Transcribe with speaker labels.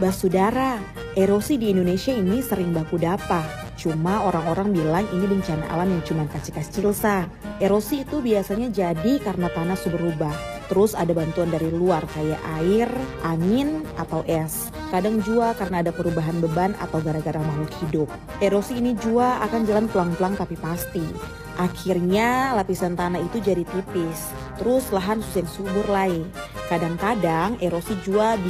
Speaker 1: Basudara, erosi di Indonesia ini sering baku dapa. Cuma orang-orang bilang ini bencana alam yang cuma kecil-kecil sa. Erosi itu biasanya jadi karena tanah berubah. Terus ada bantuan dari luar kayak air, angin, atau es. Kadang juga karena ada perubahan beban atau gara-gara makhluk hidup. Erosi ini juga akan jalan pelan-pelan tapi pasti. Akhirnya lapisan tanah itu jadi tipis. Terus lahan susah subur lagi. Kadang-kadang erosi juga bisa